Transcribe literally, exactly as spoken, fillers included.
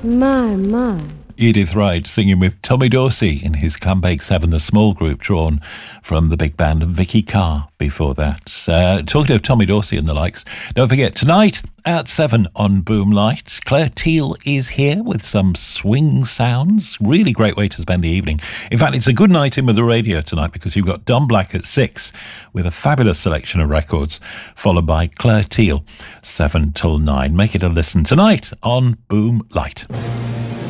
My, my. Edith Wright singing with Tommy Dorsey in his Clambake seven, the small group drawn from the big band, and Vicky Carr before that. Uh, talking of Tommy Dorsey and the likes, don't forget, tonight at seven on Boomlight, Claire Teal is here with some swing sounds. Really great way to spend the evening. In fact, it's a good night in with the radio tonight because you've got Don Black at six with a fabulous selection of records, followed by Claire Teal, seven till nine. Make it a listen tonight on Boomlight.